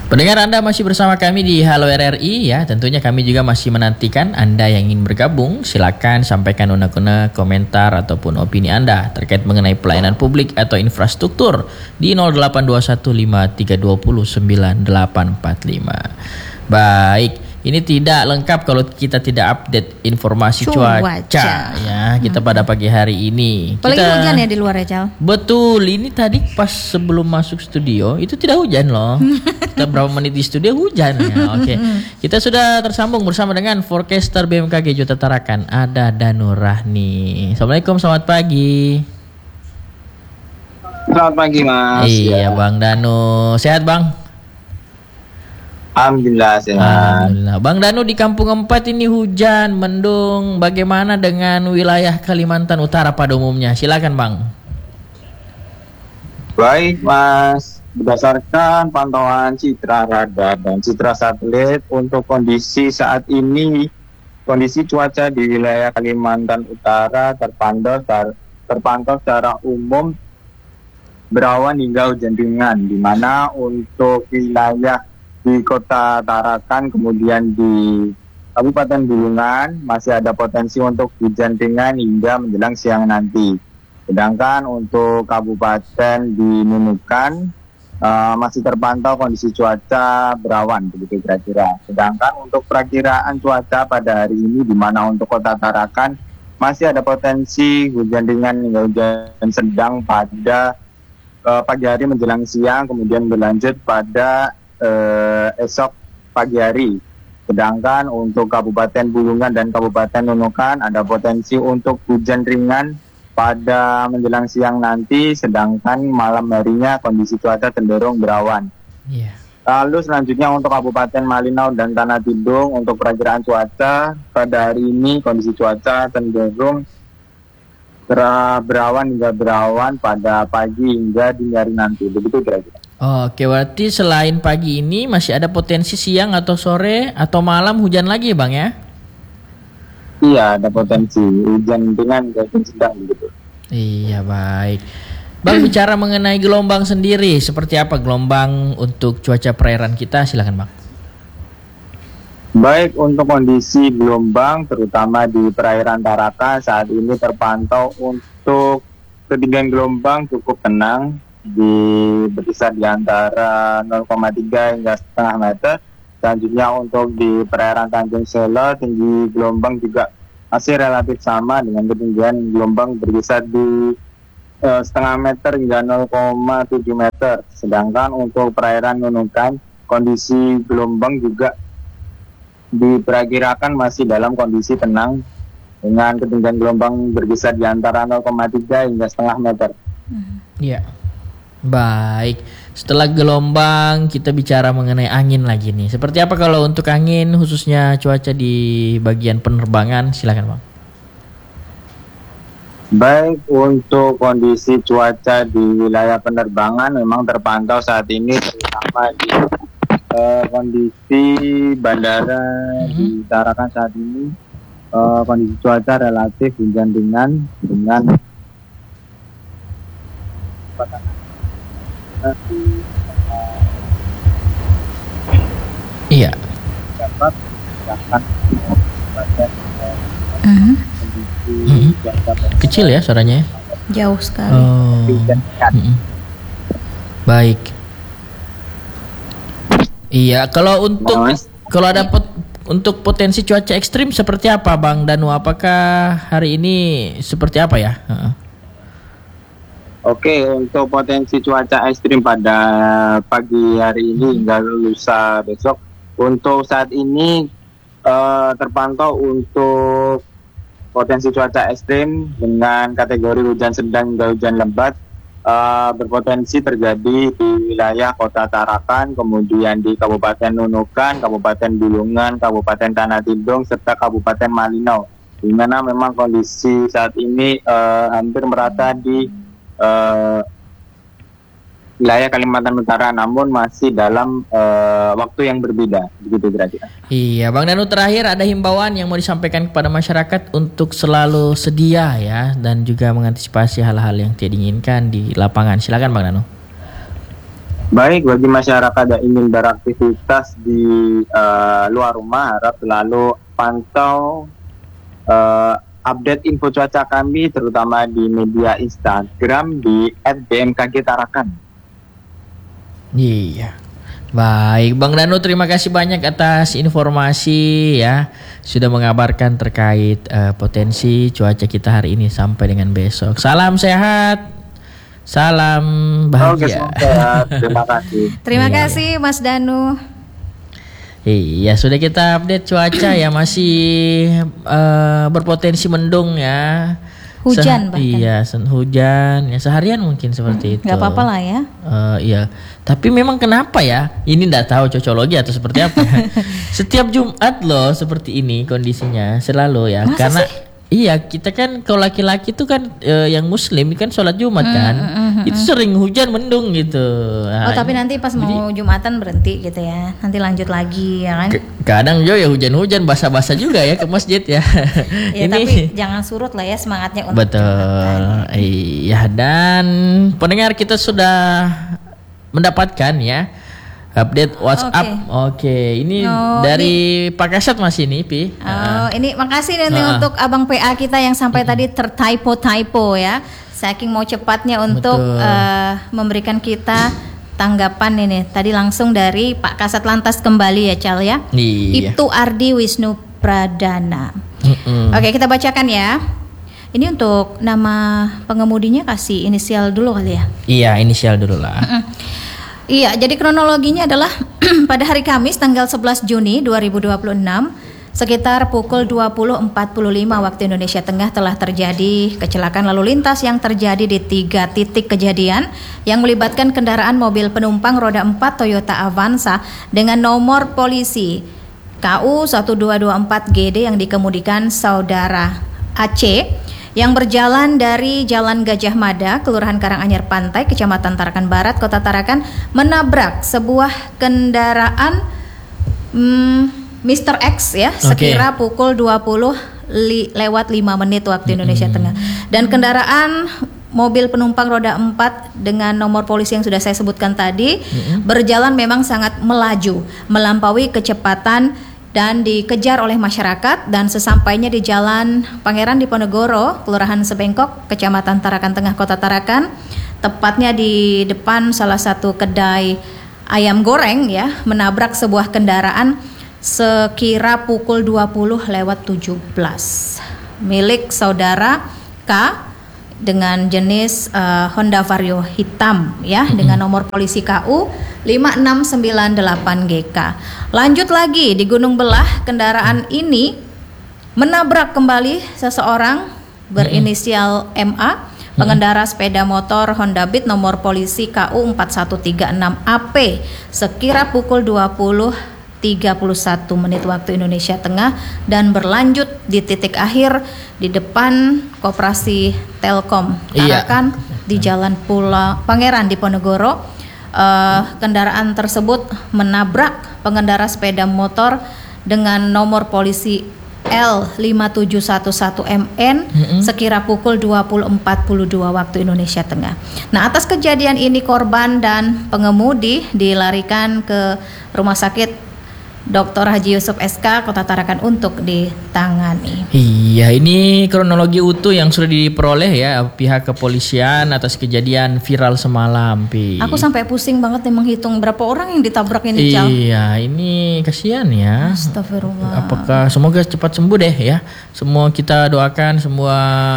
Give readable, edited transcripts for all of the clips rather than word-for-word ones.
Pendengar, Anda masih bersama kami di Halo RRI ya. Tentunya kami juga masih menantikan Anda yang ingin bergabung. Silakan sampaikan unek-unek komentar ataupun opini Anda terkait mengenai pelayanan publik atau infrastruktur di 082153209845. Baik, ini tidak lengkap kalau kita tidak update informasi cuaca ya kita pada pagi hari ini. Apalagi hujan ya di luar ya, Cal? Betul, ini tadi pas sebelum masuk studio itu tidak hujan loh. Kita berapa menit di studio hujan ya. Oke. Kita sudah tersambung bersama dengan forecaster BMKG Jota Tarakan, ada Danu Rahni. Assalamualaikum, selamat pagi. Selamat pagi, Mas. Iya, Bang Danu. Sehat, Bang? Alhamdulillah sehat. Alhamdulillah. Bang Danu, di Kampung 4 ini hujan, mendung. Bagaimana dengan wilayah Kalimantan Utara pada umumnya? Silakan, Bang. Baik, Mas. Berdasarkan pantauan citra radar dan citra satelit untuk kondisi saat ini, kondisi cuaca di wilayah Kalimantan Utara terpantau secara umum berawan hingga hujan ringan, di mana untuk wilayah di Kota Tarakan kemudian di Kabupaten Bulungan masih ada potensi untuk hujan ringan hingga menjelang siang nanti. Sedangkan untuk Kabupaten di Nunukan masih terpantau kondisi cuaca berawan, begitu kira-kira. Sedangkan untuk perakiraan cuaca pada hari ini, di mana untuk Kota Tarakan masih ada potensi hujan ringan hingga hujan sedang pada pagi hari menjelang siang, kemudian berlanjut pada esok pagi hari. Sedangkan untuk Kabupaten Bulungan dan Kabupaten Nunukan ada potensi untuk hujan ringan pada menjelang siang nanti, sedangkan malam harinya kondisi cuaca cenderung berawan. Lalu selanjutnya untuk Kabupaten Malinau dan Tanah Tidung, untuk perakiraan cuaca pada hari ini kondisi cuaca cenderung berawan hingga berawan pada pagi hingga dini hari nanti, begitu kira-kira. Oke, berarti selain pagi ini masih ada potensi siang atau sore atau malam hujan lagi, Bang ya? Iya, ada potensi hujan ringan dan sedang begitu. Iya, baik. Bang, bicara mengenai gelombang sendiri, seperti apa gelombang untuk cuaca perairan kita? Silakan, Bang. Baik, untuk kondisi gelombang terutama di perairan Tarakan saat ini terpantau untuk ketinggian gelombang cukup tenang, berkisar di antara 0,3 hingga setengah meter. Selanjutnya untuk di perairan Tanjung Selo, tinggi gelombang juga masih relatif sama dengan ketinggian gelombang berkisar di setengah meter hingga 0,7 meter. Sedangkan untuk perairan Nunukan, kondisi gelombang juga diperkirakan masih dalam kondisi tenang dengan ketinggian gelombang berkisar di antara 0,3 hingga setengah meter. Iya. Baik, setelah gelombang kita bicara mengenai angin lagi nih. Seperti apa kalau untuk angin, khususnya cuaca di bagian penerbangan? Silakan, Bang. Baik, untuk kondisi cuaca di wilayah penerbangan memang terpantau saat ini, terutama di kondisi bandara di Tarakan saat ini, kondisi cuaca relatif hujan ringan dengan Iya. Kecil ya suaranya? Jauh sekali. Baik. Iya, kalau ada untuk potensi cuaca ekstrim seperti apa, Bang Danu? Apakah hari ini seperti apa ya? Oke, untuk potensi cuaca ekstrim pada pagi hari ini hingga lusa besok, untuk saat ini terpantau untuk potensi cuaca ekstrim dengan kategori hujan sedang hingga hujan lebat berpotensi terjadi di wilayah Kota Tarakan, kemudian di Kabupaten Nunukan, Kabupaten Bulungan, Kabupaten Tanah Tidung, serta Kabupaten Malinau, di mana memang kondisi saat ini hampir merata di wilayah Kalimantan Utara, namun masih dalam waktu yang berbeda, begitu kira-kira. Iya, Bang Danu, terakhir ada himbauan yang mau disampaikan kepada masyarakat untuk selalu sedia ya, dan juga mengantisipasi hal-hal yang tidak diinginkan di lapangan. Silakan, Bang Danu. Baik, bagi masyarakat yang ingin beraktivitas di luar rumah, harap selalu pantau update info cuaca kami, terutama di media Instagram di @bmkg-tarakan. Iya. Baik, Bang Danu, terima kasih banyak atas informasi ya. Sudah mengabarkan terkait potensi cuaca kita hari ini sampai dengan besok. Salam sehat. Salam bahagia. Oke, sehat. Terima kasih. Terima kasih Mas Danu. Iya, sudah kita update cuaca ya, masih berpotensi mendung ya. Hujan bahkan. Iya, hujan ya, seharian mungkin seperti itu. Gak apa-apa lah ya. Iya, tapi memang kenapa ya? Ini enggak tahu cocologi atau seperti apa ya. Setiap Jumat loh seperti ini kondisinya selalu ya. Masa karena sih? iya, kita kan kalau laki-laki itu kan yang muslim kan sholat Jumat kan. Itu sering hujan mendung gitu. Nah, Oh tapi nanti pas mau Jumatan berhenti gitu ya. Nanti lanjut lagi ya kan. Kadang juga ya hujan-hujan basah-basah juga ya ke masjid ya. Ya tapi jangan surut lah ya semangatnya untuk Betul. Jumatan. Iya, dan pendengar kita sudah mendapatkan ya update WhatsApp. Oke. Ini dari Pak Kasat Mas ini, Pi. Ini makasih nanti untuk Abang PA kita yang sampai tadi tertypo ya. Saking mau cepatnya untuk memberikan kita tanggapan ini. Tadi langsung dari Pak Kasat Lantas kembali ya, Cal ya. Iya. Ibtu Ardi Wisnu Pradana. Oke, kita bacakan ya. Ini untuk nama pengemudinya kasih inisial dulu kali ya. Iya, inisial dulu lah. Iya, jadi kronologinya adalah pada hari Kamis tanggal 11 Juni 2026 sekitar pukul 20.45 waktu Indonesia Tengah telah terjadi kecelakaan lalu lintas yang terjadi di 3 titik kejadian yang melibatkan kendaraan mobil penumpang roda 4 Toyota Avanza dengan nomor polisi KU 1224 GD yang dikemudikan saudara AC yang berjalan dari Jalan Gajah Mada, Kelurahan Karanganyar Pantai, Kecamatan Tarakan Barat, Kota Tarakan, menabrak sebuah kendaraan Mr. X ya, sekira pukul 20 lewat 5 menit waktu Indonesia Tengah. Dan kendaraan mobil penumpang roda 4 dengan nomor polisi yang sudah saya sebutkan tadi berjalan memang sangat melaju, melampaui kecepatan dan dikejar oleh masyarakat, dan sesampainya di Jalan Pangeran Diponegoro, Kelurahan Sebengkok, Kecamatan Tarakan Tengah, Kota Tarakan, tepatnya di depan salah satu kedai ayam goreng ya, menabrak sebuah kendaraan sekira pukul 20:17 milik saudara K dengan jenis Honda Vario hitam ya, dengan nomor polisi KU 5698GK. Lanjut lagi di Gunung Belah, kendaraan ini menabrak kembali seseorang berinisial MA, pengendara sepeda motor Honda Beat nomor polisi KU 4136AP sekira pukul 20:31 waktu Indonesia Tengah, dan berlanjut di titik akhir di depan Koperasi Telkom Tarakan di Jalan Pangeran Diponegoro. Kendaraan tersebut menabrak pengendara sepeda motor dengan nomor polisi L5711MN sekira pukul 20:42 waktu Indonesia Tengah. Nah, atas kejadian ini korban dan pengemudi dilarikan ke Rumah Sakit Dr. Haji Yusuf SK Kota Tarakan untuk ditangani. Iya, ini kronologi utuh yang sudah diperoleh ya pihak kepolisian atas kejadian viral semalam, Pi. Aku sampai pusing banget nih menghitung berapa orang yang ditabrak ini, Cal. Iya, ini kasihan ya. Astagfirullah. Apakah semoga cepat sembuh deh ya. Semua kita doakan semua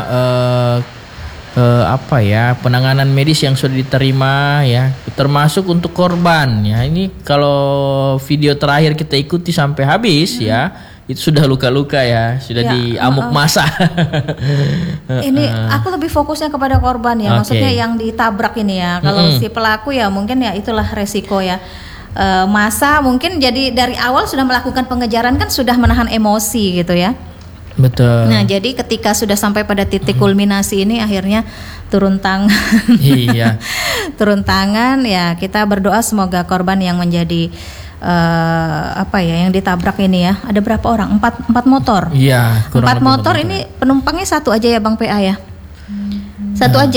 penanganan medis yang sudah diterima ya, termasuk untuk korban ya. Ini kalau video terakhir kita ikuti sampai habis ya, itu sudah luka-luka ya, sudah diamuk masa. Ini aku lebih fokusnya kepada korban ya, maksudnya yang ditabrak ini ya. Kalau si pelaku ya mungkin ya itulah resiko ya. Masa mungkin jadi dari awal sudah melakukan pengejaran kan sudah menahan emosi gitu ya. Betul. Nah, jadi ketika sudah sampai pada titik kulminasi ini akhirnya turun tangan. Iya. Turun tangan ya, kita berdoa semoga korban yang menjadi yang ditabrak ini ya. Ada berapa orang? 4 motor. Iya, 4 motor ini penumpangnya satu aja ya Bang PA ya. Satu aja.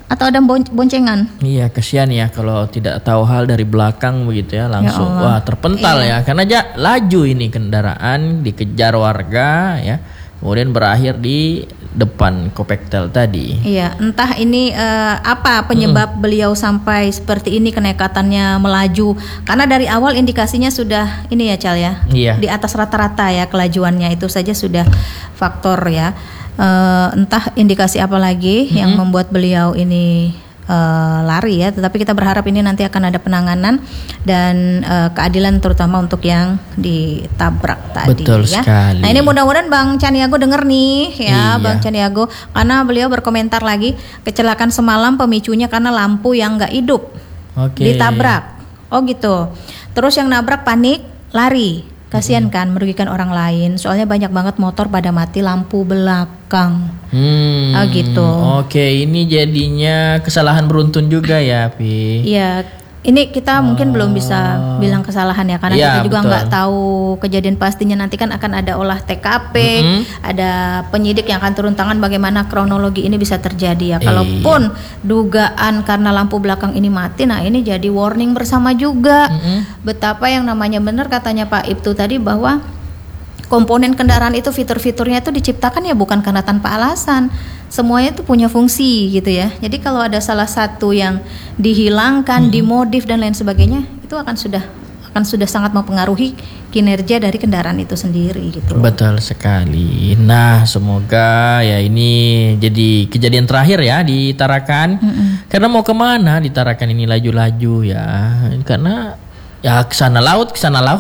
atau ada boncengan? Iya, kasihan ya kalau tidak tahu hal dari belakang begitu ya, langsung Allah. wah terpental ya, karena laju ini kendaraan dikejar warga ya, kemudian berakhir di depan Kopektel tadi. Iya, entah ini apa penyebab beliau sampai seperti ini kenekatannya melaju. Karena dari awal indikasinya sudah ini ya Cal ya, Iya. di atas rata-rata ya kelajuannya, itu saja sudah faktor ya. Entah indikasi apa lagi yang membuat beliau ini lari ya, tetapi kita berharap ini nanti akan ada penanganan dan keadilan terutama untuk yang ditabrak tadi. Betul ya. sekali. Nah ini mudah-mudahan Bang Caniago denger nih ya, Iya. Bang Caniago, karena beliau berkomentar lagi kecelakaan semalam pemicunya karena lampu yang nggak hidup, Oke. ditabrak. Oh gitu. Terus yang nabrak panik lari. Kasihan kan, merugikan orang lain. Soalnya banyak banget motor pada mati lampu belakang. Oh gitu. Oke, ini jadinya kesalahan beruntun juga ya, Pi. Iya, ini kita mungkin belum bisa bilang kesalahan ya, karena Iya, kita juga betul. nggak tahu kejadian pastinya. Nanti kan akan ada olah TKP, ada penyidik yang akan turun tangan bagaimana kronologi ini bisa terjadi ya. Kalaupun dugaan karena lampu belakang ini mati, nah ini jadi warning bersama juga. Betapa yang namanya benar katanya Pak Ibtu tadi, bahwa komponen kendaraan itu fitur-fiturnya itu diciptakan ya bukan karena tanpa alasan. Semuanya itu punya fungsi gitu ya. Jadi kalau ada salah satu yang dihilangkan, dimodif dan lain sebagainya, itu akan sudah sangat mempengaruhi kinerja dari kendaraan itu sendiri gitu. Betul sekali. Nah, semoga ya ini jadi kejadian terakhir ya di Tarakan. Karena mau kemana di Tarakan ini laju-laju ya? Karena ya kesana laut.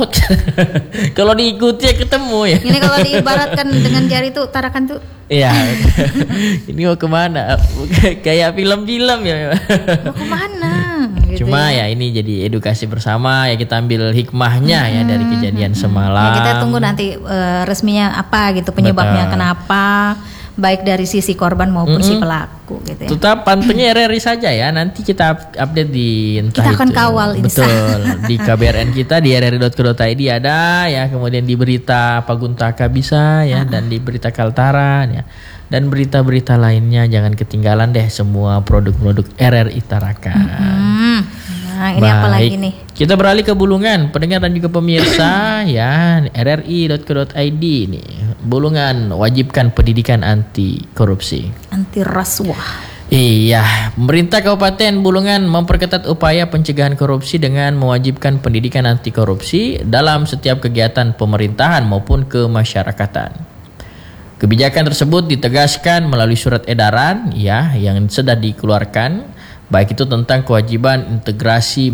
Kalau diikuti ya ketemu ya. Ini kalau diibaratkan dengan jari tuh Tarakan tuh. Iya. Ini mau kemana? Kayak film-film ya. Mau kemana? Gitu Cuma ya ini jadi edukasi bersama ya, kita ambil hikmahnya ya dari kejadian semalam. Ya, kita tunggu nanti resminya apa gitu, penyebabnya Betul. kenapa, baik dari sisi korban maupun si pelaku gitu ya. Tetap pantengin RRI saja ya. Nanti kita update di entah Kita akan itu. kawal insya Betul. Di KBRN kita di rri.co.id ada ya. Kemudian di berita Paguntaka bisa ya, dan di berita Kaltara ya. Dan berita-berita lainnya jangan ketinggalan deh semua produk-produk RRI Tarakan. Nah, ini apa lagi nih? Kita beralih ke Bulungan, pendengar dan juga pemirsa ya, rri.co.id nih. Bulungan wajibkan pendidikan anti korupsi. Anti rasuah. Iya, pemerintah Kabupaten Bulungan memperketat upaya pencegahan korupsi dengan mewajibkan pendidikan anti korupsi dalam setiap kegiatan pemerintahan maupun kemasyarakatan. Kebijakan tersebut ditegaskan melalui surat edaran ya yang sudah dikeluarkan, baik itu tentang kewajiban integrasi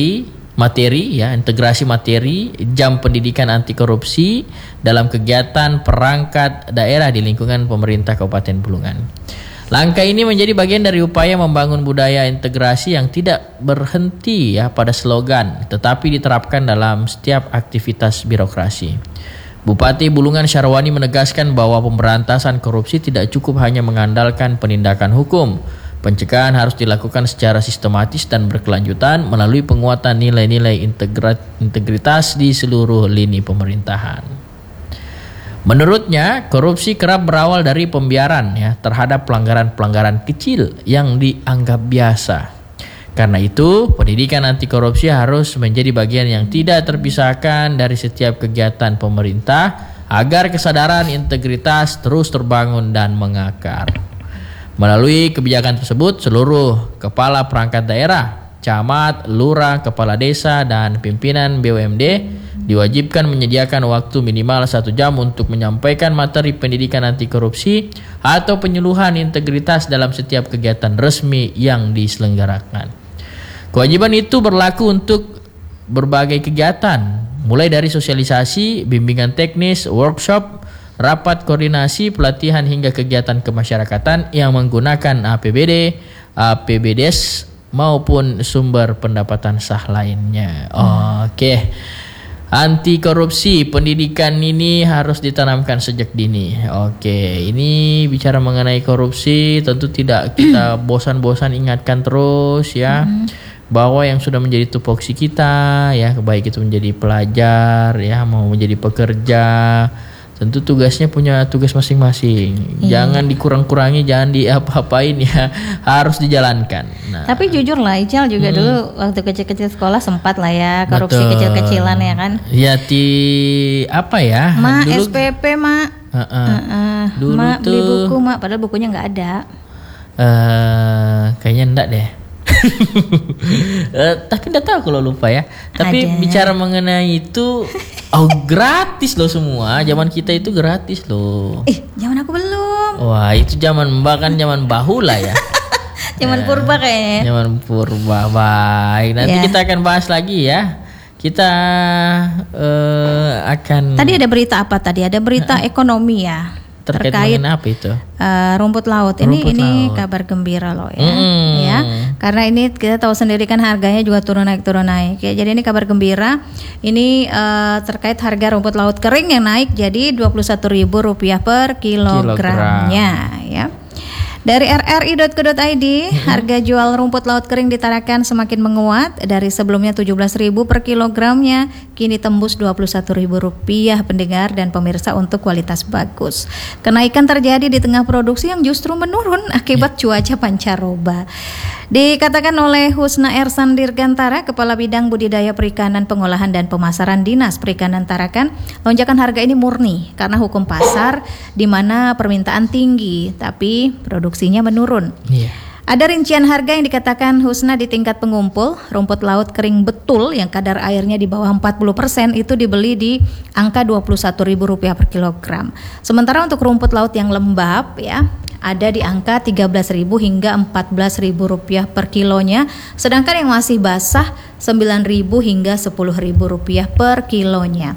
integrasi materi jam pendidikan anti korupsi dalam kegiatan perangkat daerah di lingkungan pemerintah Kabupaten Bulungan. Langkah ini menjadi bagian dari upaya membangun budaya integrasi yang tidak berhenti ya pada slogan, tetapi diterapkan dalam setiap aktivitas birokrasi. Bupati Bulungan Syarwani menegaskan bahwa pemberantasan korupsi tidak cukup hanya mengandalkan penindakan hukum. Pencegahan harus dilakukan secara sistematis dan berkelanjutan melalui penguatan nilai-nilai integritas di seluruh lini pemerintahan. Menurutnya, korupsi kerap berawal dari pembiaran ya terhadap pelanggaran-pelanggaran kecil yang dianggap biasa. Karena itu, pendidikan anti korupsi harus menjadi bagian yang tidak terpisahkan dari setiap kegiatan pemerintah agar kesadaran integritas terus terbangun dan mengakar. Melalui kebijakan tersebut, seluruh kepala perangkat daerah, camat, lurah, kepala desa, dan pimpinan BUMD diwajibkan menyediakan waktu minimal 1 jam untuk menyampaikan materi pendidikan anti korupsi atau penyuluhan integritas dalam setiap kegiatan resmi yang diselenggarakan. Kewajiban itu berlaku untuk berbagai kegiatan, mulai dari sosialisasi, bimbingan teknis, workshop, rapat koordinasi, pelatihan hingga kegiatan kemasyarakatan yang menggunakan APBD, APBDes maupun sumber pendapatan sah lainnya. Oke. Anti korupsi, pendidikan ini harus ditanamkan sejak dini. Oke, ini bicara mengenai korupsi, tentu tidak kita bosan-bosan ingatkan terus ya. Bahwa yang sudah menjadi tupoksi kita ya, baik itu menjadi pelajar ya, mau menjadi pekerja, tentu tugasnya punya tugas masing-masing. Jangan dikurang-kurangi, jangan diapa-apain ya, harus dijalankan. Nah, tapi jujur lah Ical juga dulu waktu kecil-kecil sekolah sempat lah ya korupsi kecil-kecilan ya kan. Ya apa ya? Mak dulu, SPP mak. Dulu mak tuh beli buku mak, padahal bukunya nggak ada. Kayaknya enggak deh. Tapi enggak tahu kalau lupa ya. Tapi Ada. bicara mengenai itu, gratis loh semua. Zaman kita itu gratis loh. Zaman aku belum. Wah, itu zaman Mbak kan zaman bahula ya. Zaman purba kayaknya. Zaman purba. Baik, nanti Ya. kita akan bahas lagi ya. Kita akan Tadi ada berita apa tadi? Ada berita ekonomi ya. terkait mengenai apa itu? Rumput laut. Rumput Ini laut. kabar gembira loh ya. Ya. Karena ini kita tahu sendiri kan harganya juga turun naik. Ya, jadi ini kabar gembira. Ini terkait harga rumput laut kering yang naik jadi Rp21.000 per kilogramnya ya. Dari rri.co.id, harga jual rumput laut kering di Tarakan semakin menguat. Dari sebelumnya Rp17.000 per kilogramnya, kini tembus Rp21.000 pendengar dan pemirsa untuk kualitas bagus. Kenaikan terjadi di tengah produksi yang justru menurun akibat cuaca pancaroba. Dikatakan oleh Husna Ersan Dirgantara, Kepala Bidang Budidaya Perikanan Pengolahan dan Pemasaran Dinas Perikanan Tarakan, lonjakan harga ini murni karena hukum pasar di mana permintaan tinggi tapi produksinya menurun. Iya. Ada rincian harga yang dikatakan Husna di tingkat pengumpul. Rumput laut kering betul yang kadar airnya di bawah 40% itu dibeli di angka Rp21.000 per kilogram. Sementara untuk rumput laut yang lembab ya ada di angka Rp13.000 hingga Rp14.000 per kilonya, sedangkan yang masih basah Rp9.000 hingga Rp10.000 per kilonya.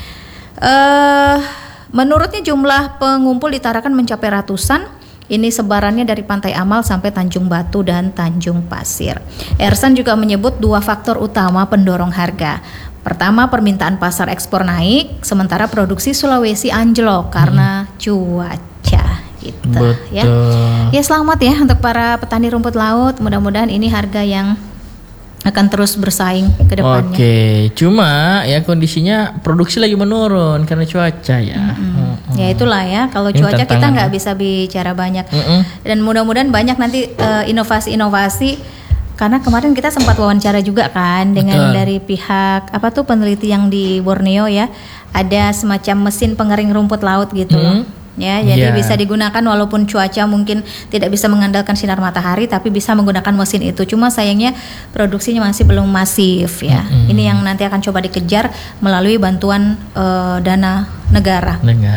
Menurutnya jumlah pengumpul di Tarakan mencapai ratusan. Ini sebarannya dari Pantai Amal sampai Tanjung Batu dan Tanjung Pasir. Ersan juga menyebut dua faktor utama pendorong harga. Pertama, permintaan pasar ekspor naik, sementara produksi Sulawesi anjlok karena cuaca. Gitu, Betul. Ya selamat ya untuk para petani rumput laut. Mudah-mudahan ini harga yang akan terus bersaing ke depannya. Oke, cuma ya kondisinya produksi lagi menurun karena cuaca ya. Ya itulah ya, kalau Ini cuaca kita tantangan. nggak bisa bicara banyak. Dan mudah-mudahan banyak nanti inovasi-inovasi. Karena kemarin kita sempat wawancara juga kan dengan Betul. dari pihak peneliti yang di Borneo ya, ada semacam mesin pengering rumput laut gitu loh. Ya, jadi Iya. bisa digunakan walaupun cuaca mungkin tidak bisa mengandalkan sinar matahari, tapi bisa menggunakan mesin itu. Cuma sayangnya produksinya masih belum masif ya. Ini yang nanti akan coba dikejar melalui bantuan dana negara.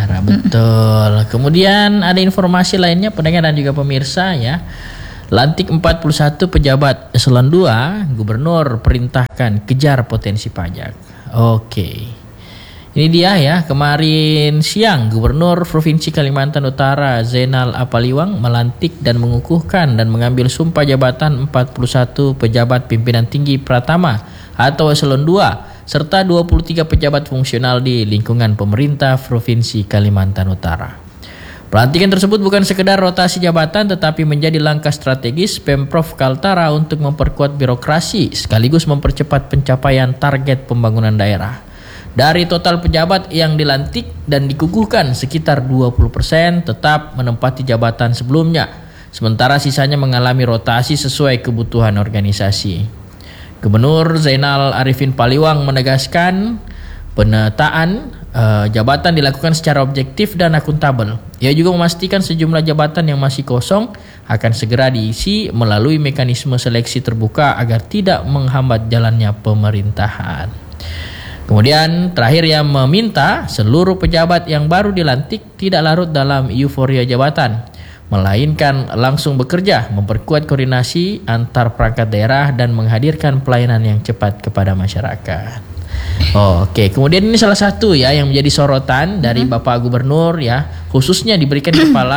Betul. Kemudian ada informasi lainnya pendengar dan juga pemirsa ya. Lantik 41 pejabat eselon 2, gubernur perintahkan kejar potensi pajak. Oke. Ini dia ya, kemarin siang Gubernur Provinsi Kalimantan Utara Zainal Apaliwang melantik dan mengukuhkan dan mengambil sumpah jabatan 41 pejabat pimpinan tinggi Pratama atau eselon 2 serta 23 pejabat fungsional di lingkungan pemerintah Provinsi Kalimantan Utara. Pelantikan tersebut bukan sekedar rotasi jabatan tetapi menjadi langkah strategis Pemprov Kaltara untuk memperkuat birokrasi sekaligus mempercepat pencapaian target pembangunan daerah. Dari total pejabat yang dilantik dan dikukuhkan sekitar 20% tetap menempati jabatan sebelumnya, sementara sisanya mengalami rotasi sesuai kebutuhan organisasi. Gubernur Zainal Arifin Paliwang menegaskan penataan jabatan dilakukan secara objektif dan akuntabel. Ia juga memastikan sejumlah jabatan yang masih kosong akan segera diisi melalui mekanisme seleksi terbuka agar tidak menghambat jalannya pemerintahan. Kemudian terakhir ia meminta seluruh pejabat yang baru dilantik tidak larut dalam euforia jabatan, melainkan langsung bekerja memperkuat koordinasi antar perangkat daerah dan menghadirkan pelayanan yang cepat kepada masyarakat. Oke, kemudian ini salah satu ya yang menjadi sorotan dari Bapak Gubernur ya, khususnya diberikan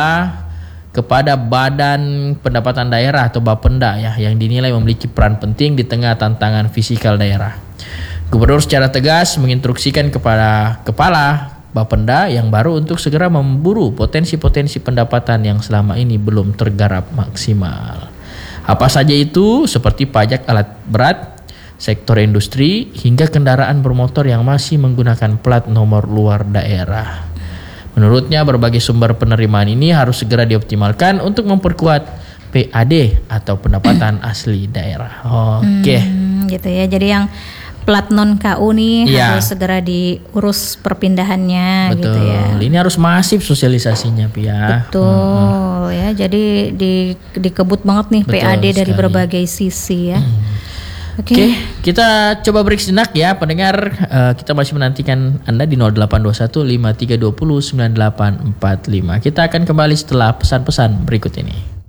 kepada Badan Pendapatan Daerah atau Bapenda ya, yang dinilai memiliki peran penting di tengah tantangan fiskal daerah. Gubernur secara tegas menginstruksikan kepada Kepala Bapenda yang baru untuk segera memburu potensi-potensi pendapatan yang selama ini belum tergarap maksimal. Apa saja itu? Seperti pajak alat berat, sektor industri, hingga kendaraan bermotor yang masih menggunakan plat nomor luar daerah. Menurutnya berbagai sumber penerimaan ini harus segera dioptimalkan untuk memperkuat PAD atau pendapatan asli daerah. Oke. Gitu ya. Jadi yang plat non KU nih harus segera diurus perpindahannya. Betul. Gitu ya. Ini harus masif sosialisasinya, Pia. Betul ya. Jadi dikebut banget nih PAD dari sekali. berbagai sisi ya. Oke, kita coba break sejenak ya pendengar. Kita masih menantikan Anda di 0821 5320 9845. Kita akan kembali setelah pesan-pesan berikut ini.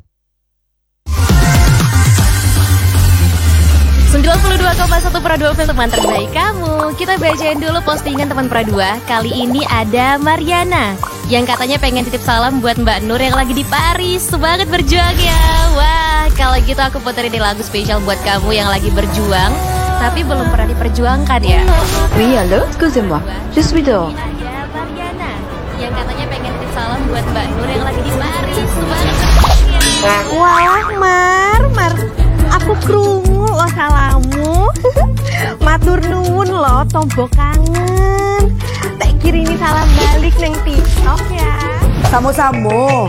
92,1 Pra 2 FM, teman terbaik kamu. Kita bacain dulu postingan teman Pra 2. Kali ini ada Mariana yang katanya pengen titip salam buat Mbak Nur yang lagi di Paris. Semangat berjuang ya. Wah, kalau gitu aku puterin lagu spesial buat kamu yang lagi berjuang tapi belum pernah diperjuangkan ya. Oui, allô, excusez-moi, je suis dehors. Ada Mariana yang katanya pengen titip salam buat Mbak Nur yang lagi di Paris. Semangat berjuang ya. Wah, Mar, aku krungu lo salamu. Matur nuwun lo, tombok kangen. Tak kirimi salam balik neng TikTok ya. Samo-samo.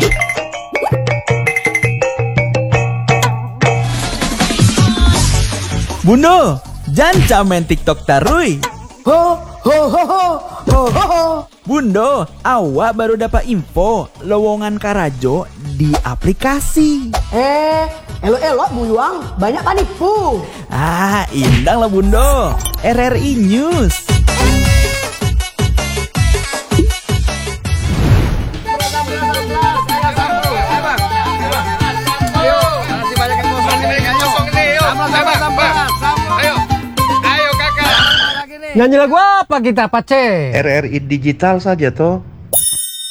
Bundo, jangan main TikTok tarui. Ho ho ho ho ho ho ho. Bundo, awak baru dapat info lowongan Karajo di aplikasi. Elo-elo buyuang, banyak panipu. Ah, indang lah Bundo. RRI News. Nyanyi lagu apa kita, Pace? RRI digital saja toh.